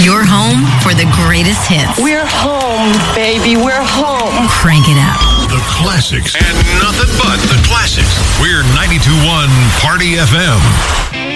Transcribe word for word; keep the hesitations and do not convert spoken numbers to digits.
Your home for the greatest hits. We're home, baby. We're home. Crank it up. The classics and nothing but the classics. We're ninety-two point one Party F M.